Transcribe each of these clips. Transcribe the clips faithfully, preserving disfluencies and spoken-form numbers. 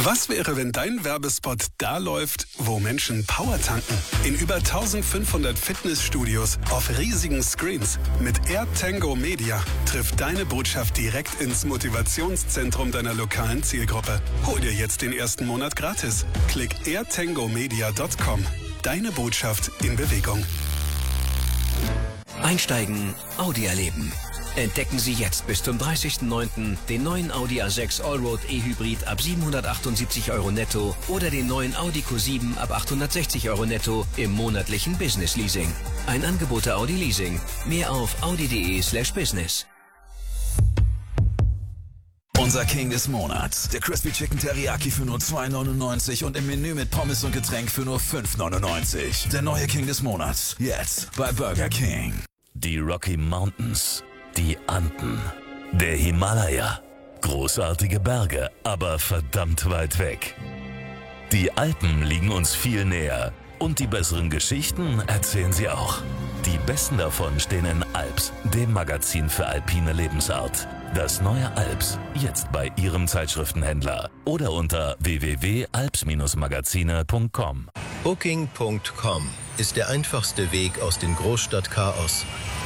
Was wäre, wenn dein Werbespot da läuft, wo Menschen Power tanken? In über eintausendfünfhundert Fitnessstudios auf riesigen Screens. Mit AirTango Media trifft deine Botschaft direkt ins Motivationszentrum deiner lokalen Zielgruppe. Hol dir jetzt den ersten Monat gratis. Klick air tango media punkt com. Deine Botschaft in Bewegung. Einsteigen, Audi erleben. Entdecken Sie jetzt bis zum dreißigsten neunten den neuen Audi A sechs Allroad E-Hybrid ab siebenhundertachtundsiebzig Euro netto oder den neuen Audi Q sieben ab achthundertsechzig Euro netto im monatlichen Business Leasing. Ein Angebot der Audi Leasing. Mehr auf audi.de slash business. Unser King des Monats. Der Crispy Chicken Teriyaki für nur zwei neunundneunzig und im Menü mit Pommes und Getränk für nur fünf neunundneunzig. Der neue King des Monats. Jetzt bei Burger King. Die Rocky Mountains. Die Anden, der Himalaya, großartige Berge, aber verdammt weit weg. Die Alpen liegen uns viel näher und die besseren Geschichten erzählen sie auch. Die besten davon stehen in Alps, dem Magazin für alpine Lebensart. Das neue Alps, jetzt bei Ihrem Zeitschriftenhändler oder unter w w w punkt alps Bindestrich magazine punkt com. Booking Punkt com ist der einfachste Weg aus dem Großstadtchaos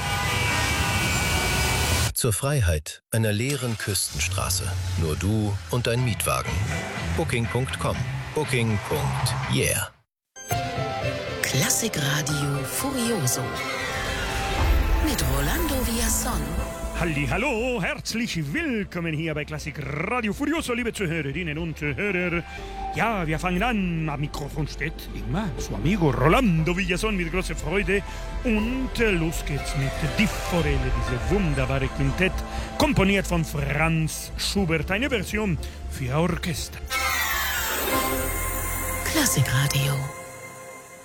zur Freiheit einer leeren Küstenstraße. Nur du und dein Mietwagen. Booking Punkt com. Booking. Yeah. Klassikradio Furioso mit Rolando Villazón. Hallihallo, herzlich willkommen hier bei Klassik Radio Furioso, liebe Zuhörerinnen und Zuhörer. Ja, wir fangen an. Am Mikrofon steht immer su amigo Rolando Villazón mit großer Freude. Und äh, los geht's mit Die Forelle, diese wunderbare Quintett, komponiert von Franz Schubert, eine Version für Orchester. Klassikradio.